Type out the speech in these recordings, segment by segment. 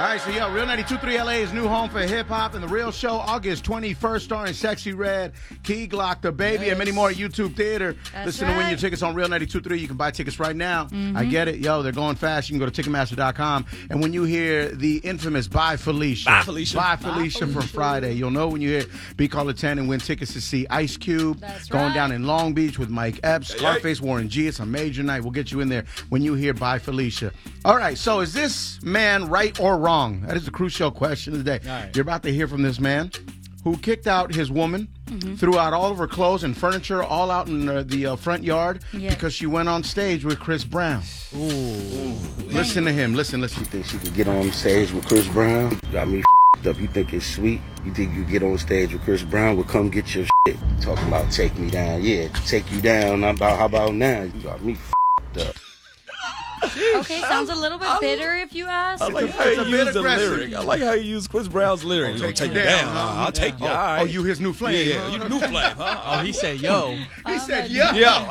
right, so yo, Real 92.3 LA's new home for hip-hop and The Real Show, August 21st, starring Sexy Red, Key Glock, The Baby, and many more at YouTube Theater. Listen to Win Your Tickets on Real 92.3. You can buy tickets right now. I get it. Yo, they're going fast. You can go to Ticketmaster.com. And when you hear the infamous Bye Felicia. Bye, Felicia. Bye, Felicia from Friday. You'll know when you hear Be Call at 10 and win tickets to see Ice Cube. Going down in Long Beach with Mike Epps, Scarface, Warren G. It's a major night. We'll get you in there when you hear Bye Felicia. All right, so is this man right or wrong? That is the crucial question of the day. You're about to hear from this man who kicked out his woman, threw out all of her clothes and furniture all out in the front yard because she went on stage with Chris Brown. Listen to him. Listen. You think she could get on stage with Chris Brown? Got me up. You think it's sweet? You think you get on stage with Chris Brown? Well, come get your shit. Talking about take me down. Yeah, take you down. How about now? You got me up. Okay, sounds a little bit bitter if you ask. I like how you use the lyric. I like how you use Chris Brown's lyric. You're take you down. I'll take you. All right. Oh, you his new flame. Yeah, you new flame, huh? Oh, he said, yo. He said, yo.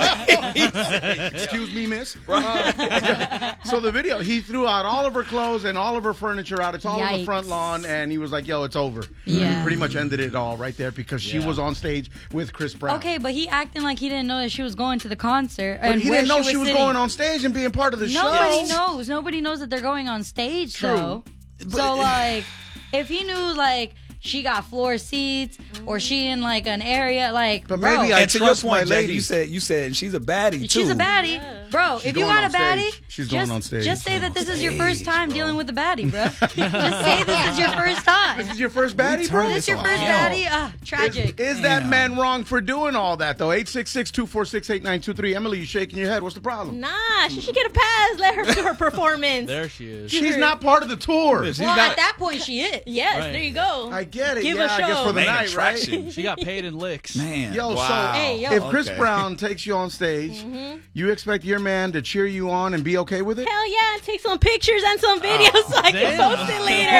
Excuse me, miss. So the video, he threw out all of her clothes and all of her furniture out. It's all on the front lawn, and he was like, yo, it's over. Yeah. He pretty much ended it all right there because she was on stage with Chris Brown. Okay, but he acting like he didn't know that she was going to the concert. But and he didn't know she was going on stage and being part of the show. Nobody knows. Nobody knows that they're going on stage, though. So, like, if he knew, like, she got floor seats or she in, like, an area, like, but maybe bro. I and to your trust my point, Jack, lady. you said she's a baddie, too. She's a baddie. Bro, if you going got on a baddie, stage. She's going on stage. Just say that this is your first time dealing with a baddie, bro. Just say this is your first time. This is your first baddie, bro? This is your first baddie? Tragic. Is that man wrong for doing all that, though? 866-246-8923. Emily, you shaking your head. What's the problem? Nah, she should get a pass. Let her do her performance. There she is. She's not part of the tour. Well, at that point, she is. Yes, Right. there you go. I get it. Give yeah, a I guess show. for the Main night, attraction. right? She got paid in licks. Man. Yo, wow. so Hey, yo. if Chris Brown takes you on stage, you expect your man to cheer you on and be okay with it? Hell yeah, take some pictures and some videos so I can damn. post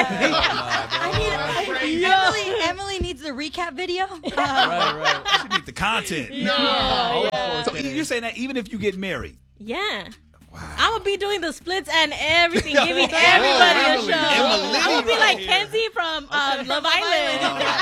it later. Emily needs the recap video. Right. She need the content. No. So you're saying that even if you get married? Yeah. I'm going to be doing the splits and everything, giving everybody a Emily. show. Emily I'm going to be right like here. Kenzie from Love Island.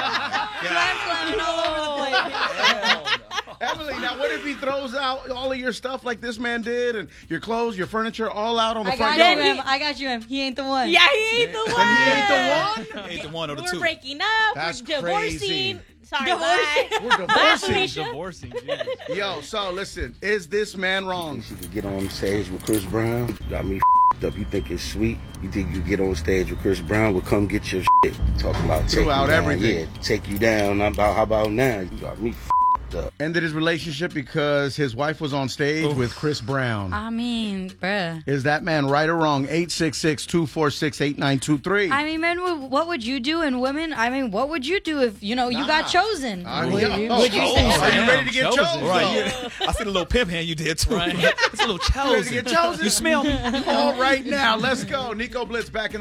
Emily, now what if he throws out all of your stuff like this man did and your clothes, your furniture, all out on the front yard? I got you, Em. He ain't the one. Yeah, he ain't the one. And he ain't the one? Ain't the one or the We're two. breaking up. That's we're divorcing. crazy. Sorry, Divorcing. bye. We're divorcing. Felicia. Divorcing, Jesus. Yo, so listen, is this man wrong? She could get on stage with Chris Brown? Got me up. You think it's sweet? You think you get on stage with Chris Brown? Well, come get your shit. Talking about take Threw out you down. everything. Yeah, take you down. How about now? You got me up. Ended his relationship because his wife was on stage with Chris Brown. I mean, bruh. Is that man right or wrong? 866-246-8923. I mean, men, what would you do? And women, I mean, what would you do if, you got chosen? Would you say? Oh, Are you ready to get chosen. chosen? Right. Yeah. I see the little pimp hand you did, too. Right. It's a little Ready to chosen. get chosen? You smell me? All right now, let's go. Nico Blitz back in